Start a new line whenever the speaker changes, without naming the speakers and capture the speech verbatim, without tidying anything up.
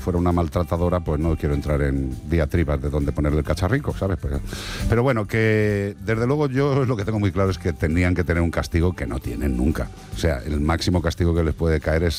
fuera una maltratadora, pues no quiero entrar en diatribas de dónde ponerle el cacharrico, ¿sabes? Pero, pero bueno, que desde luego yo lo que tengo muy claro es que tenían que tener un castigo que no tienen nunca. O sea, el máximo castigo que les puede caer es